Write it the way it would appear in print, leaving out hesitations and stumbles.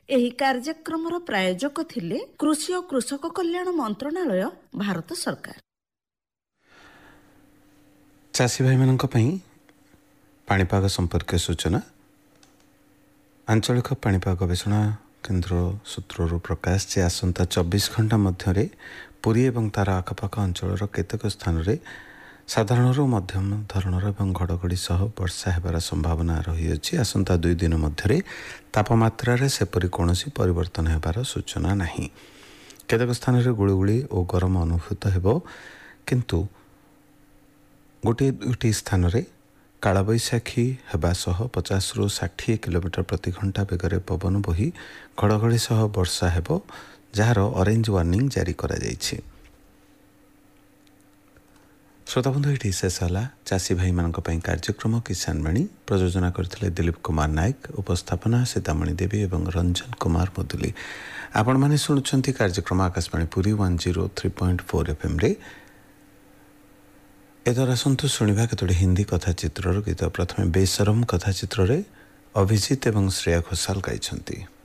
ଏହି କାର୍ଯ୍ୟକ୍ରମର ପ୍ରାୟୋଜକ ଥିଲେ କୃଷି ଓ କୃଷକ କଲ୍ୟାଣ ମନ୍ତ୍ରଣାଳୟ, ଭାରତ ସରକାର। ଚାଷୀ ଭାଇମାନଙ୍କ ପାଇଁ ପାଣିପାଗ ସମ୍ପର୍କୀୟ ସୂଚନା। ଆଞ୍ଚଳିକ ପାଣିପାଗ ଗବେଷଣା କେନ୍ଦ୍ର ସୂତ୍ରରୁ ପ୍ରକାଶ ଯେ ଆସନ୍ତା 24 ଘଣ୍ଟା ମଧ୍ୟରେ ପୁରୀ ଏବଂ ତାର ଆଖପାଖ ଅଞ୍ଚଳର କେତେକ ସ୍ଥାନରେ ସାଧାରଣରୁ ମଧ୍ୟମ ଧରଣର ଏବଂ ଘଡ଼ଘଡ଼ି ସହ ବର୍ଷା ହେବାର ସମ୍ଭାବନା ରହିଅଛି। ଆସନ୍ତା 2 ଦିନ ମଧ୍ୟରେ ତାପମାତ୍ରାରେ ସେପରି କୌଣସି ପରିବର୍ତ୍ତନ ହେବାର ସୂଚନା ନାହିଁ। କେତେକ ସ୍ଥାନରେ ଗୁଳିଗୁଳି ଓ ଗରମ ଅନୁଭୂତ ହେବ, କିନ୍ତୁ 1-2ଟି ସ୍ଥାନରେ କାଳବୈଶାଖୀ ହେବା ସହ 50ରୁ 60 କିଲୋମିଟର ପ୍ରତି ଘଣ୍ଟା ବେଗରେ ପବନ ବହି ଘଡ଼ଘଡ଼ି ସହ ବର୍ଷା ହେବ, ଯାହାର ଅରେଞ୍ଜ ୱାର୍ଣ୍ଣିଂ ଜାରି କରାଯାଇଛି। ଶ୍ରୋତାବନ୍ଧୁ, ଏଠି ଶେଷ ହେଲା ଚାଷୀ ଭାଇମାନଙ୍କ ପାଇଁ କାର୍ଯ୍ୟକ୍ରମ କିଷାନ ବାଣୀ। ପ୍ରଯୋଜନା କରିଥିଲେ ଦିଲ୍ଲୀପ କୁମାର ନାୟକ, ଉପସ୍ଥାପନା ସୀତାମଣି ଦେବୀ ଏବଂ ରଞ୍ଜନ କୁମାର ମୁଦୁଲି। ଆପଣମାନେ ଶୁଣୁଛନ୍ତି କାର୍ଯ୍ୟକ୍ରମ ଆକାଶବାଣୀ ପୁରୀ 103.4 FMରେ। ଏଥର ଆସନ୍ତୁ ଶୁଣିବା କେତୋଟି ହିନ୍ଦୀ କଥାଚିତ୍ରର ଗୀତ। ପ୍ରଥମେ ବେସରମ କଥାଚିତ୍ରରେ ଅଭିଜିତ ଏବଂ ଶ୍ରେୟା ଘୋଷାଲ ଗାଇଛନ୍ତି।